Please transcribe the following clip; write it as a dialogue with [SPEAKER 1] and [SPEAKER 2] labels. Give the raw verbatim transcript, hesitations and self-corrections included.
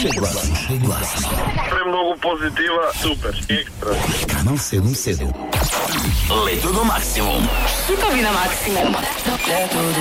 [SPEAKER 1] Više glasno, glasno.
[SPEAKER 2] Premnogo pozitiva, super, ekstra.
[SPEAKER 1] Kanal sedam sedam.
[SPEAKER 3] Leto do maksimum.
[SPEAKER 4] Hitovi na maksimum.